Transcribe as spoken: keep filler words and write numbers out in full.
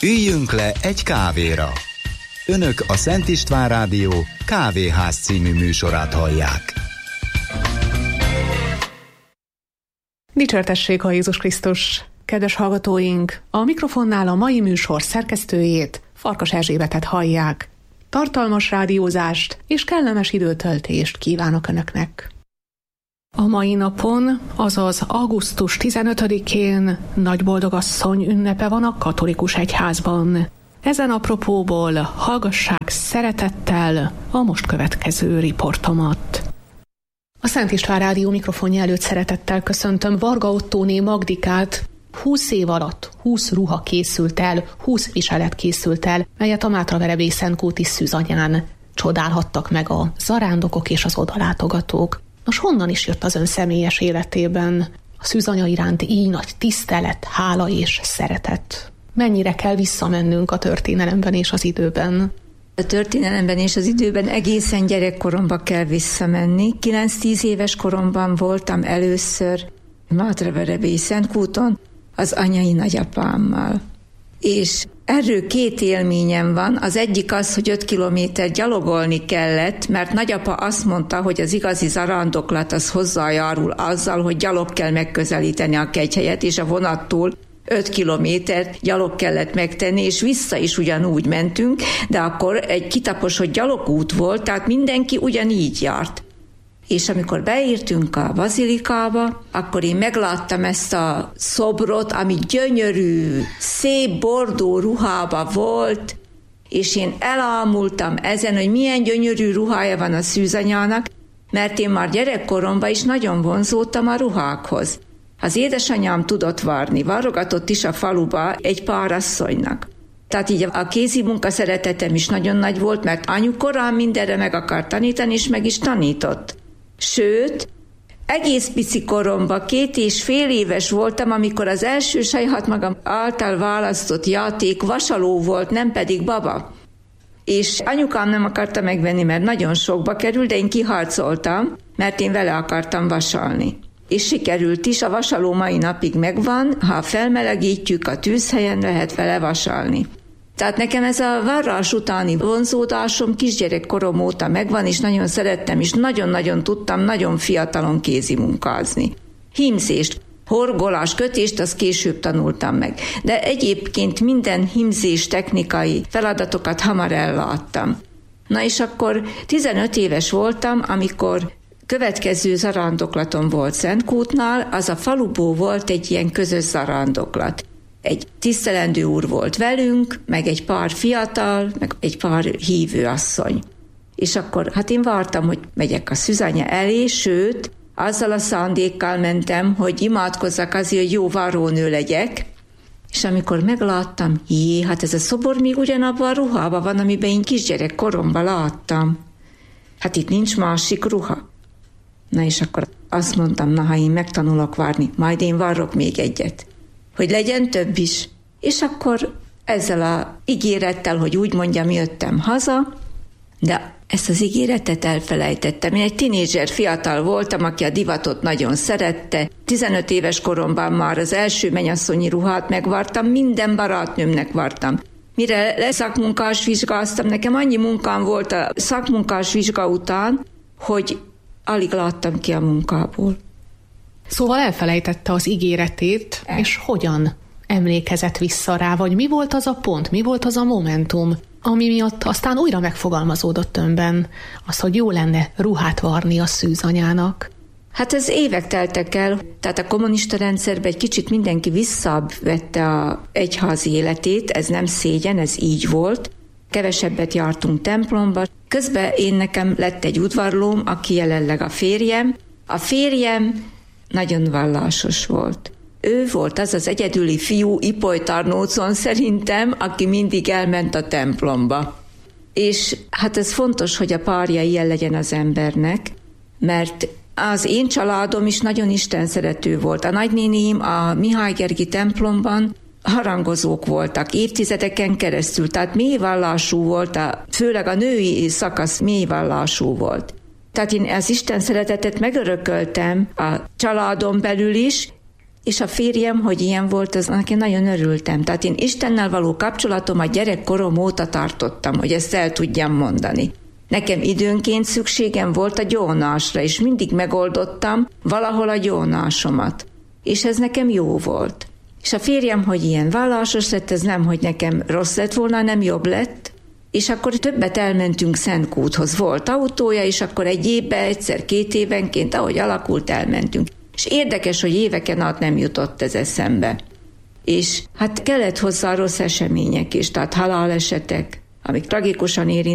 Üljünk le egy kávéra. Önök a Szent István Rádió Kávéház című műsorát hallják. Dicsértessék a Jézus Krisztus! Kedves hallgatóink, a mikrofonnál a mai műsor szerkesztőjét, Farkas Erzsébetet hallják. Tartalmas rádiózást és kellemes időtöltést kívánok Önöknek! A mai napon, azaz augusztus tizenötödikén Nagyboldogasszony ünnepe van a katolikus egyházban. Ezen apropóból hallgassák szeretettel a most következő riportomat. A Szent István Rádió mikrofonja előtt szeretettel köszöntöm Varga Ottóné Magdikát. húsz év alatt húsz ruha készült el, húsz viselet készült el, melyet a Mátraverebély Szentkúti Szűzanyán csodálhattak meg a zarándokok és az odalátogatók. Nos, honnan is jött az ön személyes életében a szűzanya iránt így nagy tisztelet, hála és szeretet? Mennyire kell visszamennünk a történelemben és az időben? A történelemben és az időben egészen gyerekkoromba kell visszamenni. kilenc-tíz éves koromban voltam először Mátraverebély Szentkúton az anyai nagyapámmal. És erről két élményem van. Az egyik az, hogy öt kilométer gyalogolni kellett, mert nagyapa azt mondta, hogy az igazi zarándoklat az hozzájárul azzal, hogy gyalog kell megközelíteni a kegyhelyet, és a vonattól öt kilométert gyalog kellett megtenni, és vissza is ugyanúgy mentünk, de akkor egy kitaposott gyalogút volt, tehát mindenki ugyanígy járt. És amikor beírtunk a bazilikába, akkor én megláttam ezt a szobrot, ami gyönyörű, szép bordó ruhába volt, és én elámultam ezen, hogy milyen gyönyörű ruhája van a szűzanyának, mert én már gyerekkoromban is nagyon vonzódtam a ruhákhoz. Az édesanyám tudott varni, varrogatott is a faluba egy pár asszonynak. Tehát így a kézi munka szeretetem is nagyon nagy volt, mert anyu korán mindenre meg akart tanítani, és meg is tanított. Sőt, egész pici koromban, két és fél éves voltam, amikor az első saját magam által választott játék vasaló volt, nem pedig baba. És anyukám nem akarta megvenni, mert nagyon sokba kerül, de én kiharcoltam, mert én vele akartam vasalni. És sikerült is, a vasaló mai napig megvan, ha felmelegítjük, a tűzhelyen lehet vele vasalni. Tehát nekem ez a varrás utáni vonzódásom kisgyerekkorom óta megvan, és nagyon szerettem, és nagyon-nagyon tudtam nagyon fiatalon kézimunkázni. Hímzést, horgolás, kötést, azt később tanultam meg. De egyébként minden hímzés technikai feladatokat hamar elláttam. Na és akkor tizenöt éves voltam, amikor következő zarándoklatom volt Szentkútnál, az a faluból volt egy ilyen közös zarándoklat. Egy tisztelendő úr volt velünk, meg egy pár fiatal, meg egy pár hívő asszony. És akkor, hát én vártam, hogy megyek a szűzanya elé, sőt, azzal a szándékkal mentem, hogy imádkozzak azért, hogy jó varrónő legyek, és amikor megláttam, jé, hát ez a szobor még ugyanabban a ruhában van, amiben én kisgyerek koromban láttam. Hát itt nincs másik ruha. Na és akkor azt mondtam, na ha én megtanulok várni, majd én varrok még egyet. Hogy legyen több is. És akkor ezzel a ígérettel, hogy úgy mondjam, jöttem haza, de ezt az ígéretet elfelejtettem. Én egy tinédzser fiatal voltam, aki a divatot nagyon szerette. tizenöt éves koromban már az első mennyasszonyi ruhát megvartam, minden barátnőmnek vartam. Mire leszakmunkás vizsgáztam, nekem annyi munkám volt a szakmunkás vizsga után, hogy alig láttam ki a munkából. Szóval elfelejtette az ígéretét, El. és hogyan emlékezett vissza rá, vagy mi volt az a pont, mi volt az a momentum, ami miatt aztán újra megfogalmazódott önben az, hogy jó lenne ruhát varni a szűzanyának? Hát ez évek teltek el, tehát a kommunista rendszerben egy kicsit mindenki visszabb vette a egyházi életét, ez nem szégyen, ez így volt. Kevesebbet jártunk templomba. Közben én nekem lett egy udvarlóm, aki jelenleg a férjem. A férjem nagyon vallásos volt. Ő volt az az egyedüli fiú Ipolytarnócon szerintem, aki mindig elment a templomba. És hát ez fontos, hogy a párja ilyen legyen az embernek, mert az én családom is nagyon istenszerető volt. A nagynéném a Mihály Gergi templomban harangozók voltak évtizedeken keresztül, tehát mélyvallású volt, a, főleg a női szakasz mélyvallású volt. Tehát én az Isten szeretetet megörököltem a családon belül is, És a férjem, hogy ilyen volt, az nekem nagyon örültem. Tehát én Istennel való kapcsolatomat gyerekkorom óta tartottam, hogy ezt el tudjam mondani. Nekem időnként szükségem volt a gyónásra, és mindig megoldottam valahol a gyónásomat. És ez nekem jó volt. És a férjem, hogy ilyen vallásos lett, ez nem, hogy nekem rossz lett volna, nem jobb lett. És akkor többet elmentünk Szentkúthoz. Volt autója, és akkor egy évben, egyszer, két évenként, ahogy alakult, elmentünk. És érdekes, hogy éveken át nem jutott ez eszembe. És hát kellett hozzá rossz események is, tehát halálesetek, amik tragikusan érint.